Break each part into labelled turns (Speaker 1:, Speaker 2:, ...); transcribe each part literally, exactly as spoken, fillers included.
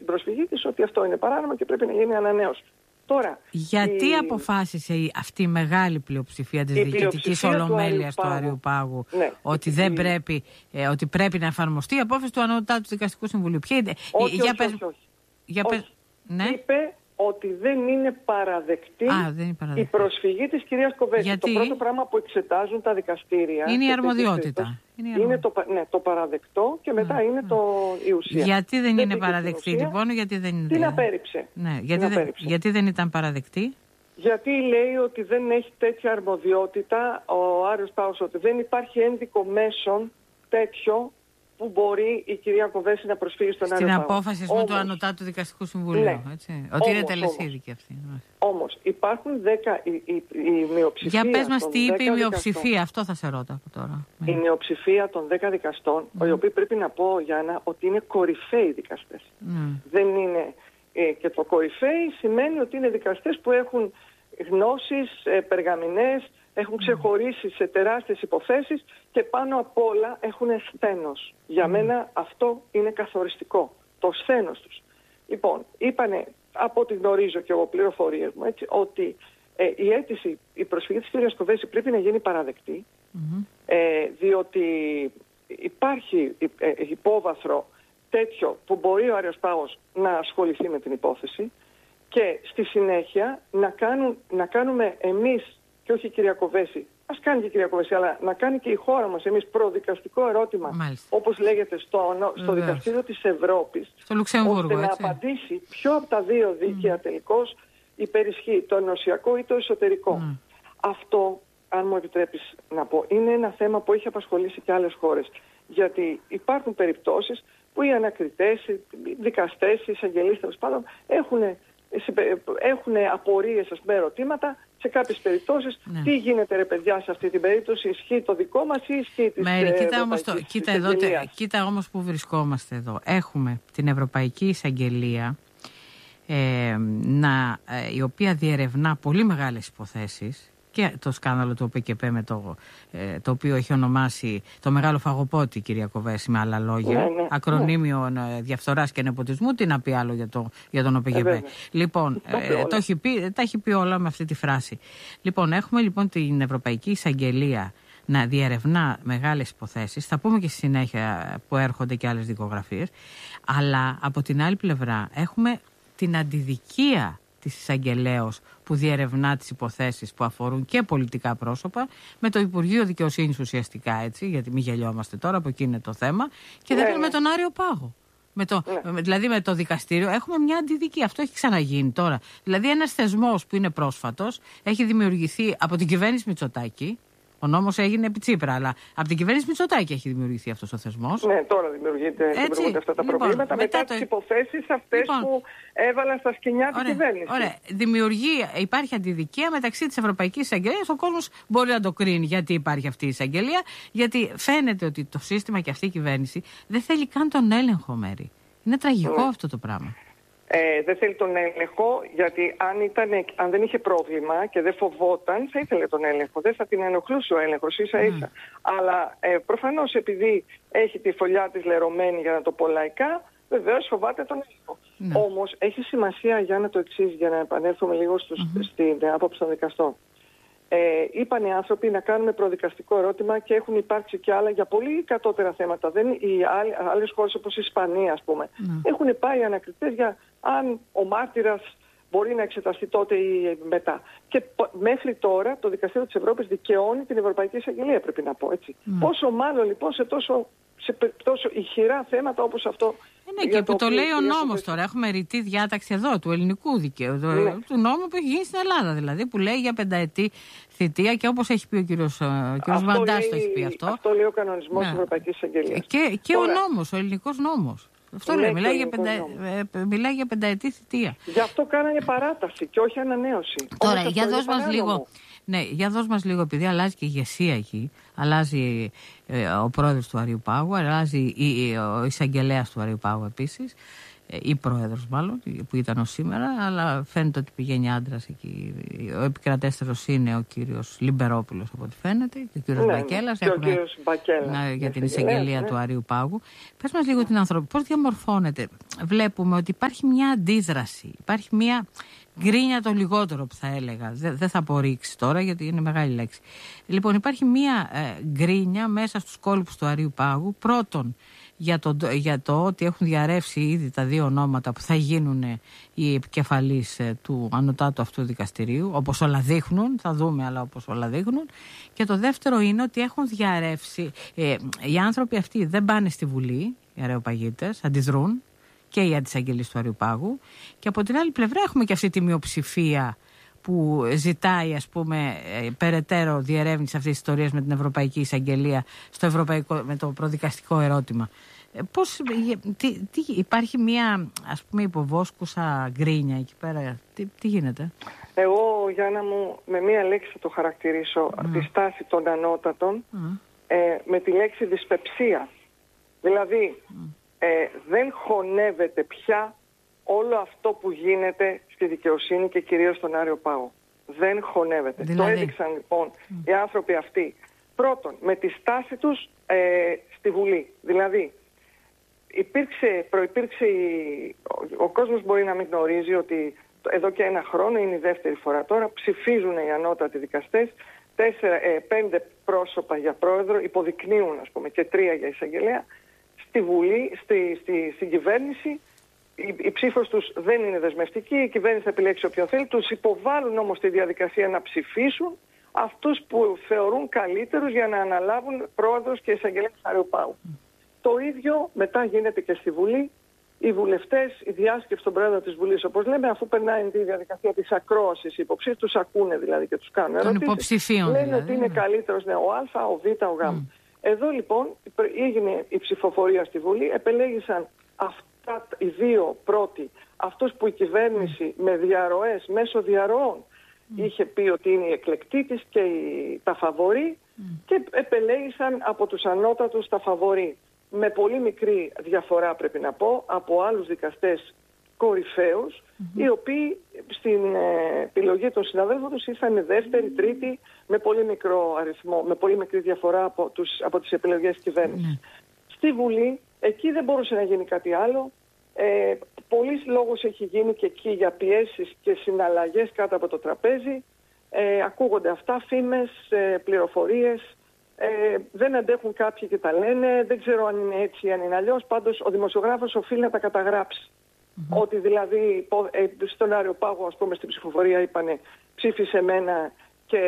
Speaker 1: προσφυγή της ότι αυτό είναι παράνομο και πρέπει να γίνει ανανέωση. Τώρα,
Speaker 2: γιατί
Speaker 1: η...
Speaker 2: αποφάσισε αυτή η μεγάλη πλειοψηφία της διοικητικής ολομέλειας του Αριοπάγου
Speaker 1: ναι,
Speaker 2: ότι, δεν πρέπει, ε, ότι πρέπει να εφαρμοστεί η απόφαση του Ανώτατου Δικαστικού Συμβουλίου? Ποια είναι?
Speaker 1: Όχι,
Speaker 2: για
Speaker 1: όχι,
Speaker 2: πες...
Speaker 1: όχι, όχι.
Speaker 2: Για
Speaker 1: όχι.
Speaker 2: πες... Ναι.
Speaker 1: Είπε ότι δεν είναι παραδεκτή,
Speaker 2: Α, δεν είναι παραδεκτή
Speaker 1: η προσφυγή της κυρίας Κοβέση.
Speaker 2: Γιατί?
Speaker 1: Το πρώτο πράγμα που εξετάζουν τα δικαστήρια
Speaker 2: είναι η αρμοδιότητα.
Speaker 1: Είναι, η είναι το, ναι, το παραδεκτό και μετά ναι, είναι ναι. Το, η ουσία.
Speaker 2: Γιατί δεν, δεν είναι παραδεκτή λοιπόν? Γιατί δεν είναι...
Speaker 1: Την απέρριψε.
Speaker 2: Ναι, γιατί,
Speaker 1: την
Speaker 2: δεν, γιατί δεν ήταν παραδεκτή?
Speaker 1: Γιατί λέει ότι δεν έχει τέτοια αρμοδιότητα ο Άριος Πάγος, ότι δεν υπάρχει ένδικο μέσον τέτοιο που μπορεί η κυρία Κοβέση να προσφύγει στον Άριο Πάγο.
Speaker 2: Στην απόφαση όμως, του Ανωτάτου Δικαστικού Συμβουλίου.
Speaker 1: Ναι.
Speaker 2: Έτσι. Ότι όμως, είναι τελεσίδικη αυτή.
Speaker 1: Όμως υπάρχουν δέκα, η, η, η μειοψηφία.
Speaker 2: Για πες μας τι είπε η μειοψηφία,
Speaker 1: δικαστών.
Speaker 2: Αυτό θα σε ρώτα από τώρα.
Speaker 1: Η μειοψηφία των δέκα δικαστών, mm. οι οποίοι πρέπει να πω, Γιάννα, ότι είναι κορυφαίοι δικαστές. Mm. Δεν είναι. Ε, και το κορυφαίοι σημαίνει ότι είναι δικαστές που έχουν γνώσεις, ε, περγαμηνές, έχουν ξεχωρίσει σε τεράστιες υποθέσεις και πάνω απ' όλα έχουν σθένος. Για mm. μένα αυτό είναι καθοριστικό, το σθένος τους. Λοιπόν, είπανε, από ό,τι γνωρίζω και εγώ πληροφορίες μου, έτσι, ότι ε, η αίτηση, η προσφυγή της κυρίας Κοβέση πρέπει να γίνει παραδεκτή, mm-hmm. ε, διότι υπάρχει ε, υπόβαθρο τέτοιο που μπορεί ο Άριος Πάγος να ασχοληθεί με την υπόθεση και στη συνέχεια να, κάνουν, να κάνουμε εμείς, και όχι η κυρία Κοβέση, ας κάνει και η κυρία Κοβέση, αλλά να κάνει και η χώρα μας εμείς προδικαστικό ερώτημα, Μάλιστα. όπως λέγεται στο, στο Δικαστήριο της Ευρώπης,
Speaker 2: στο Λουξεμβούργο,
Speaker 1: ώστε
Speaker 2: έτσι.
Speaker 1: να απαντήσει ποιο από τα δύο δίκαια mm. τελικώς υπερισχύει, το ενωσιακό ή το εσωτερικό. Mm. Αυτό, αν μου επιτρέπεις να πω, είναι ένα θέμα που έχει απασχολήσει και άλλες χώρες. Γιατί υπάρχουν περιπτώσεις που οι ανακριτές, οι δικαστές, οι εισαγγελείς τέλος πάντων έχουν, έχουν απορίες, ας πούμε, ερωτήματα. Σε κάποιες περιπτώσεις, ναι. τι γίνεται ρε παιδιά σε αυτή την περίπτωση, ισχύει το δικό μας ή ισχύει της
Speaker 2: Μέρη, κοίτα, όμως το, κοίτα, εδώ, κοίτα όμως που βρισκόμαστε εδώ. Έχουμε την Ευρωπαϊκή Εισαγγελία, ε, να, ε, η οποία διερευνά πολύ μεγάλες υποθέσεις, και το σκάνδαλο του ΟΠΕΚΕΠΕ με το, ε, το οποίο έχει ονομάσει το μεγάλο φαγοπότη η κυρία Κοβέση, με άλλα λόγια, ναι, ναι, ακρονίμιο ναι. διαφθοράς και νεποτισμού. Τι να πει άλλο για, το, για τον ΟΠΕΚΕΠΕ? Ε, λοιπόν, ε, το έχει πει, τα έχει πει όλα με αυτή τη φράση. Λοιπόν, έχουμε λοιπόν την Ευρωπαϊκή Εισαγγελία να διερευνά μεγάλες υποθέσεις. Θα πούμε και στη συνέχεια που έρχονται και άλλες δικογραφίες. Αλλά από την άλλη πλευρά έχουμε την αντιδικία της εισαγγελέως που διερευνά τις υποθέσεις που αφορούν και πολιτικά πρόσωπα, με το Υπουργείο Δικαιοσύνης ουσιαστικά, έτσι, γιατί μην γελιόμαστε τώρα, από εκεί είναι το θέμα, και ναι, με τον Άριο Πάγο. Με το, ναι. Δηλαδή με το δικαστήριο έχουμε μια αντιδικία. Αυτό έχει ξαναγίνει τώρα. Δηλαδή ένας θεσμός που είναι πρόσφατος έχει δημιουργηθεί από την κυβέρνηση Μητσοτάκη. Ο νόμος έγινε επί Τσίπρα, αλλά από την κυβέρνηση Μητσοτάκη έχει δημιουργηθεί αυτός ο θεσμός.
Speaker 1: Ναι, τώρα δημιουργείται, δημιουργούνται αυτά τα λοιπόν, προβλήματα μετά, μετά τις το... υποθέσεις αυτές λοιπόν, που έβαλαν στα σκοινιά την κυβέρνηση.
Speaker 2: Ωραία. Δημιουργεί, υπάρχει αντιδικία μεταξύ της Ευρωπαϊκής Εισαγγελίας. Ο κόσμος μπορεί να το κρίνει γιατί υπάρχει αυτή η εισαγγελία, γιατί φαίνεται ότι το σύστημα και αυτή η κυβέρνηση δεν θέλει καν τον έλεγχο, Μέρη. Είναι τραγικό ναι. αυτό το πράγμα.
Speaker 1: Ε, δεν θέλει τον έλεγχο, γιατί αν, ήταν, αν δεν είχε πρόβλημα και δεν φοβόταν, θα ήθελε τον έλεγχο. Δεν θα την ενοχλούσε ο έλεγχος ίσα ίσα. Mm. Αλλά ε, προφανώς επειδή έχει τη φωλιά της λερωμένη, για να το πω λαϊκά, βεβαίως φοβάται τον έλεγχο. Mm. Όμως έχει σημασία, για να το εξής, για να επανέλθουμε λίγο στους, mm-hmm. στην άποψη των δικαστών. Ε, είπαν οι άνθρωποι να κάνουμε προδικαστικό ερώτημα και έχουν υπάρξει και άλλα για πολύ κατώτερα θέματα. Δεν, οι άλλες χώρες όπως η Ισπανία, ας πούμε, mm. έχουν πάει ανακριτές για αν ο μάρτυρας μπορεί να εξεταστεί τότε ή μετά. Και μέχρι τώρα το Δικαστήριο της Ευρώπης δικαιώνει την Ευρωπαϊκή Εισαγγελία, πρέπει να πω έτσι. Mm. Πόσο μάλλον λοιπόν σε τόσο, σε τόσο ηχηρά θέματα όπως αυτό.
Speaker 2: Ναι, και που το, το λέει ο νόμος τώρα. Έχουμε ρητή διάταξη εδώ του ελληνικού δικαίου, ναι. του νόμου που έχει γίνει στην Ελλάδα, δηλαδή, που λέει για πενταετή θητεία, και όπως έχει πει ο κύριος Βαντάς, το έχει πει αυτό.
Speaker 1: Αυτό λέει ο κανονισμός ναι. της Ευρωπαϊκής Εισαγγελίας.
Speaker 2: Και, και ο νόμος, ο ελληνικός νόμος. Αυτό ναι, λέει, μιλάει για, πεντα... μιλάει για πενταετή θητεία.
Speaker 1: Γι' αυτό κάνανε παράταση και όχι ανανέωση.
Speaker 2: Τώρα, για δώσ' μας λίγο. Ναι, για δώσ' μας λίγο, επειδή αλλάζει και η ηγεσία εκεί, αλλάζει ε, ο πρόεδρος του Αριού Πάγου, αλλάζει η, η, ο εισαγγελέας του Αριού Πάγου επίσης. ή πρόεδρος μάλλον, που ήταν ως σήμερα, αλλά φαίνεται ότι πηγαίνει άντρας εκεί. Ο επικρατέστερος είναι ο κύριος Λιμπερόπουλος, από ό,τι φαίνεται, και ο κύριος
Speaker 1: ναι,
Speaker 2: Μπακέλας.
Speaker 1: Και ο κύριος Μπακέλα.
Speaker 2: Να, για την εισαγγελία ναι. του Αρείου Πάγου. Πες μας λίγο την ανθρωπία. Πώς διαμορφώνεται? Βλέπουμε ότι υπάρχει μια αντίδραση, υπάρχει μια γκρίνια το λιγότερο που θα έλεγα. Δεν, δεν θα πω ρήξη τώρα, γιατί είναι μεγάλη λέξη. Λοιπόν, υπάρχει μια ε, γκρίνια μέσα στους κόλπους του Αρείου Πάγου. Πρώτον, για το, για το ότι έχουν διαρρεύσει ήδη τα δύο ονόματα που θα γίνουν οι επικεφαλείς ε, του ανωτάτου αυτού δικαστηρίου, όπως όλα δείχνουν, θα δούμε, αλλά όπως όλα δείχνουν. Και το δεύτερο είναι ότι έχουν διαρρεύσει, ε, οι άνθρωποι αυτοί δεν πάνε στη Βουλή, οι αρεοπαγίτες, αντιδρούν, και οι αντισαγγελείς του Αρείου Πάγου. Και από την άλλη πλευρά έχουμε και αυτή τη μειοψηφία που ζητάει, ας πούμε, ε, περαιτέρω διερεύνηση αυτής της ιστορίας με την Ευρωπαϊκή Εισαγγελία στο ευρωπαϊκό, με το προδικαστικό ερώτημα. Ε, πώς, τι, τι, υπάρχει μια, ας πούμε, υποβόσκουσα γκρίνια εκεί πέρα? Τι, τι γίνεται?
Speaker 1: Εγώ, Γιάννα μου, με μία λέξη θα το χαρακτηρίσω, mm. τη στάση των ανώτατων, mm. ε, με τη λέξη δυσπεψία. Δηλαδή, mm. ε, δεν χωνεύεται πια όλο αυτό που γίνεται στη δικαιοσύνη και κυρίως στον Άριο Πάγο. Δεν χωνεύεται. Δηλαδή. Το έδειξαν λοιπόν mm. οι άνθρωποι αυτοί. Πρώτον, με τη στάση τους ε, στη Βουλή. Δηλαδή, υπήρξε, προϋπήρξε, ο, ο κόσμος μπορεί να μην γνωρίζει ότι εδώ και ένα χρόνο, είναι η δεύτερη φορά τώρα, ψηφίζουν οι ανώτατοι δικαστές, τέσσερα, ε, πέντε πρόσωπα για πρόεδρο, υποδεικνύουν, ας πούμε, και τρία για εισαγγελέα, στη Βουλή, στη, στη, στην κυβέρνηση. Η, η ψήφος τους δεν είναι δεσμευτική, η κυβέρνηση θα επιλέξει όποιον θέλει, τους υποβάλλουν όμως τη διαδικασία να ψηφίσουν αυτούς που θεωρούν καλύτερους για να αναλάβουν πρόεδρος και εισαγγελέα του Αρείου Πάγου. Mm. Το ίδιο μετά γίνεται και στη Βουλή. Οι βουλευτές, η διάσκεψη των πρόεδρων της Βουλής, όπως λέμε, αφού περνάει τη διαδικασία της ακρόασης, οι υποψήφοι τους ακούνε δηλαδή και τους κάνουν ερωτήσεις. Των υποψηφίων λένε δηλαδή, ότι είναι ναι. καλύτερος ναι, ο Α, ο Β, ο Γ. Mm. Εδώ λοιπόν έγινε η ψηφοφορία στη Βουλή, επελέγησαν αυτά οι δύο πρώτοι, αυτούς που η κυβέρνηση mm. με διαρροές, μέσω διαρροών, mm. είχε πει ότι είναι η εκλεκτή της και η, τα φαβορί mm. και επελέγησαν από τους ανώτατους τα φαβορί. Με πολύ μικρή διαφορά, πρέπει να πω, από άλλους δικαστές κορυφαίους, mm-hmm. οι οποίοι στην ε, επιλογή των συναδέλφων τους ήρθαν δεύτερη, τρίτη, με πολύ μικρό αριθμό, με πολύ μικρή διαφορά από, τους, από τις επιλογές της κυβέρνησης. Mm-hmm. Στη Βουλή, εκεί δεν μπορούσε να γίνει κάτι άλλο. Ε, πολλής λόγος έχει γίνει και εκεί για πιέσεις και συναλλαγές κάτω από το τραπέζι. Ε, ακούγονται αυτά, φήμες, ε, πληροφορίες. Ε, δεν αντέχουν κάποιοι και τα λένε, δεν ξέρω αν είναι έτσι ή αν είναι αλλιώς. Πάντως ο δημοσιογράφος οφείλει να τα καταγράψει. Mm-hmm. Ότι δηλαδή ε, στον Άριο Πάγο, ας πούμε, στην ψηφοφορία είπανε ψήφισε εμένα και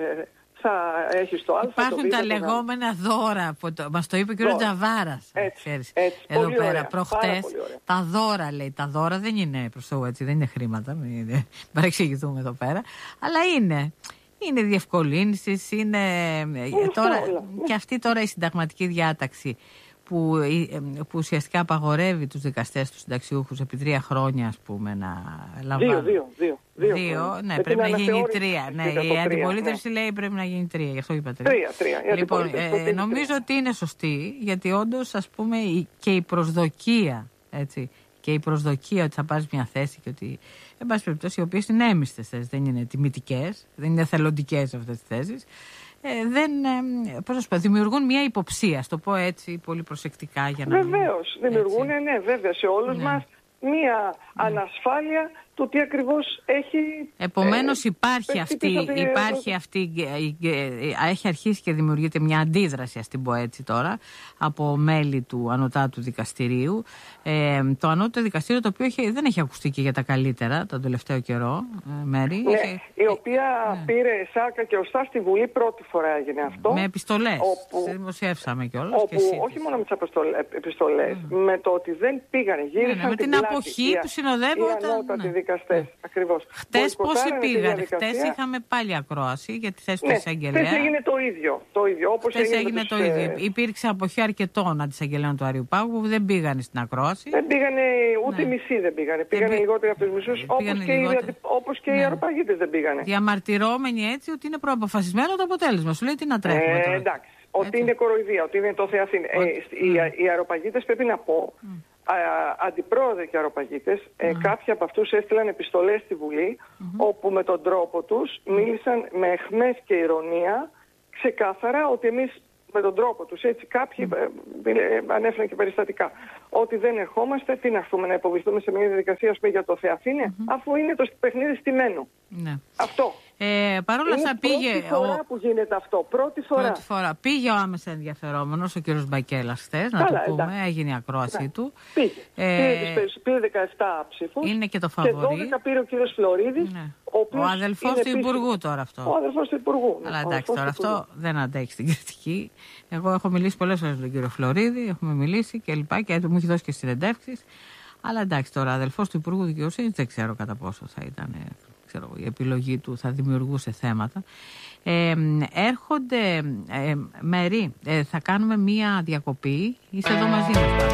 Speaker 1: θα έχεις το Α.
Speaker 2: Υπάρχουν
Speaker 1: το
Speaker 2: τα λεγόμενα δώρα, που το, μας το είπε ο κ. Τζαβάρας.
Speaker 1: Έτσι,
Speaker 2: έτσι,
Speaker 1: έτσι,
Speaker 2: εδώ
Speaker 1: πολύ
Speaker 2: πέρα,
Speaker 1: ωραία,
Speaker 2: προχτές. Τα δώρα, λέει. Τα δώρα δεν είναι προς το έτσι, δεν είναι χρήματα. Μην παρεξηγηθούμε εδώ πέρα. Αλλά είναι. Είναι διευκολύνσεις, είναι τώρα, και αυτή τώρα η συνταγματική διάταξη που, που ουσιαστικά απαγορεύει τους δικαστές, τους συνταξιούχους επί τρία χρόνια, ας πούμε, να λαμβάνουν.
Speaker 1: Δύο, δύο, δύο.
Speaker 2: Δύο, ναι, με πρέπει να γίνει τρία. Ναι, η αντιπολίτευση ναι. λέει πρέπει να γίνει τρία, γι' αυτό είπα τρία.
Speaker 1: Τρία, τρία.
Speaker 2: Λοιπόν, ε, νομίζω τρία. ότι είναι σωστή, γιατί όντως, ας πούμε, και η προσδοκία, έτσι, και η προσδοκία ότι θα πάρεις μια θέση και ότι, εν πάση περιπτώσει, οι οποίες είναι έμιστες θέσεις, δεν είναι τιμητικές, δεν είναι θελοντικές αυτές τις θέσεις, ε, δεν, ε, πώς να σου πω, δημιουργούν μια υποψία, στο πω έτσι πολύ προσεκτικά για να...
Speaker 1: Βεβαίως, δημιουργούν, ναι, βέβαια, σε όλους ναι. μας μια ναι. ανασφάλεια του τι ακριβώς έχει...
Speaker 2: Επομένως υπάρχει, ε, αυτή, υπάρχει αυτή, έχει αρχίσει και δημιουργείται μια αντίδραση, ας την πω έτσι τώρα, από μέλη του Ανωτάτου Δικαστηρίου. Ε, το Ανώτατο Δικαστήριο, το οποίο έχει, δεν έχει ακουστεί και για τα καλύτερα τον τελευταίο καιρό, ε, Μέρη.
Speaker 1: Ναι,
Speaker 2: έχει,
Speaker 1: η οποία ναι. πήρε σάρκα και οστά στη Βουλή, πρώτη φορά έγινε αυτό.
Speaker 2: Με επιστολές, όπου, δημοσιεύσαμε κιόλας.
Speaker 1: Όπου, και όχι μόνο με τις επιστολές, mm. με το ότι δεν πήγανε, γύρισαν
Speaker 2: ναι, ναι, με την, την αποχή που συνοδεύονταν.
Speaker 1: Ναι. Ακριβώς.
Speaker 2: Χτες πόσοι πήγαν, χτες είχαμε πάλι ακρόαση για τη θέση ναι, του εισαγγελέα.
Speaker 1: Χτες έγινε το ίδιο. Το ίδιο όπως
Speaker 2: χτες έγινε, έγινε
Speaker 1: τους,
Speaker 2: το ίδιο. Υπήρξε αποχή αρκετών αντισαγγελέων του Αρείου Πάγου που δεν πήγαν στην ακρόαση.
Speaker 1: Δεν πήγανε, ούτε ναι. μισή δεν πήγανε. Πήγανε δεν λιγότεροι από τους μισούς, όπως και, οι, όπως και ναι. οι αρπαγίτες δεν πήγανε.
Speaker 2: Διαμαρτυρόμενοι έτσι ότι είναι προαποφασισμένο το αποτέλεσμα. Σου λέει τι να τρέχουμε
Speaker 1: ε,
Speaker 2: τώρα.
Speaker 1: Εντάξει. Ότι είναι κοροϊδία, ότι είναι το Θεαθήν. Ε, οι, οι αεροπαγίτες πρέπει να πω. αντιπρόεδροι και αρωπαγίτες, mm. ε, κάποιοι από αυτούς έστειλαν επιστολές στη Βουλή, mm-hmm. όπου με τον τρόπο τους μίλησαν με αιχμές και ηρωνία ξεκάθαρα ότι εμείς με τον τρόπο τους, έτσι κάποιοι mm. ε, ε, ανέφεραν και περιστατικά, ότι δεν ερχόμαστε, τι να έρθουμε να υποβληθούμε σε μια διαδικασία πούμε, για το Θεαθήνε, mm-hmm. αφού είναι το παιχνίδι στημένο. Ναι. Αυτό.
Speaker 2: Ε, Παρ' όλα αυτά πήγε.
Speaker 1: Πρώτη φορά ο... που γίνεται αυτό. Πρώτη φορά.
Speaker 2: Πρώτη φορά. Πήγε ο άμεσα ενδιαφερόμενος, ο κύριος Μπακέλας, χθες, να Καλά, το πούμε. Εντάξει. Έγινε η ακρόαση ναι. του.
Speaker 1: Πήγε. Ε... Πήρε, πήρε δεκαεπτά ψήφους.
Speaker 2: Είναι και το φαβορί.
Speaker 1: Και δώδεκα πήρε ο κύριος Φλωρίδης. Ναι. Ο,
Speaker 2: ο αδελφός του Υπουργού τώρα αυτό.
Speaker 1: Ο αδελφός του Υπουργού. Ναι.
Speaker 2: Αλλά εντάξει, τώρα αυτό δεν αντέχει την κριτική. Εγώ έχω μιλήσει πολλές φορές με τον κύριο Φλωρίδη, έχουμε μιλήσει και λοιπά και μου έχει δώσει και συνεντεύξεις. Αλλά εντάξει, τώρα αδελφός του Υπουργού Δικαιοσύνης δεν ξέρω κατά πόσο θα ήταν. Ξέρω, η επιλογή του θα δημιουργούσε θέματα. Ε, έρχονται ε, Μέρη, ε, θα κάνουμε μία διακοπή. Είσαι εδώ μαζί μας πάντα.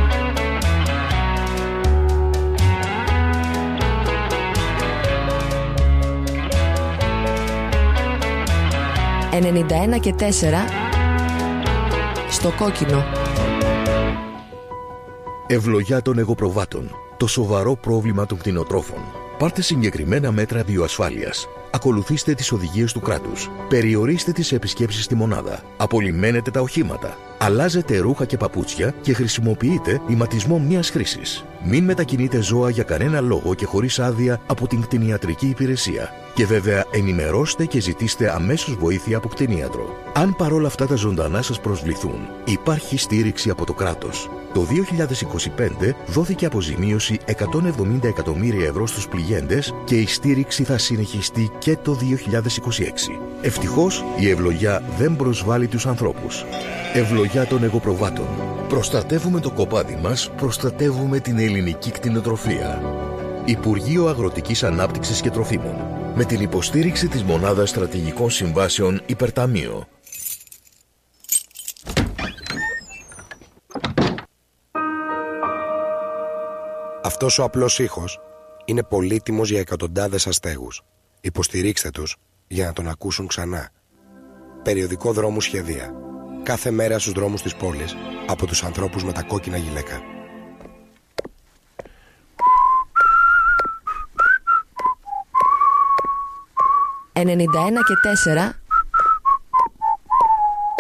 Speaker 3: ενενήντα ένα και τέσσερα στο κόκκινο.
Speaker 4: Ευλογιά των εγωπροβάτων. Το σοβαρό πρόβλημα των κτηνοτρόφων. Πάρτε συγκεκριμένα μέτρα βιοασφάλειας. Ακολουθήστε τις οδηγίες του κράτους. Περιορίστε τις επισκέψεις στη μονάδα. Απολυμμένετε τα οχήματα. Αλλάζετε ρούχα και παπούτσια και χρησιμοποιείτε ηματισμό μίας χρήσης. Μην μετακινείτε ζώα για κανένα λόγο και χωρίς άδεια από την κτηνιατρική υπηρεσία. Και βέβαια ενημερώστε και ζητήστε αμέσως βοήθεια από κτηνίατρο. Αν παρόλα αυτά τα ζωντανά σας προσβληθούν, υπάρχει στήριξη από το κράτος. Το δύο χιλιάδες είκοσι πέντε δόθηκε αποζημίωση εκατόν εβδομήντα εκατομμύρια ευρώ στους πληγέντες και η στήριξη θα συνεχιστεί και το δύο χιλιάδες είκοσι έξι. Ευτυχώς η ευλογιά δεν προσβάλλει τους ανθρώπους. Ευλογιά των εγωπροβάτων. Προστατεύουμε το κοπάδι μας, προστατεύουμε την ελληνική κτηνοτροφία. Υπουργείο Αγροτικής Ανάπτυξης και Τροφίμων. Με την υποστήριξη της Μονάδας Στρατηγικών Συμβάσεων Υπερταμείο.
Speaker 5: Αυτός ο απλός ήχος είναι πολύτιμος για εκατοντάδες αστέγους. Υποστηρίξτε τους για να τον ακούσουν ξανά. Περιοδικό Δρόμου Σχεδία. Κάθε μέρα στους δρόμους της πόλης από τους ανθρώπους με τα κόκκινα γυλαίκα.
Speaker 3: ενενήντα ένα και τέσσερα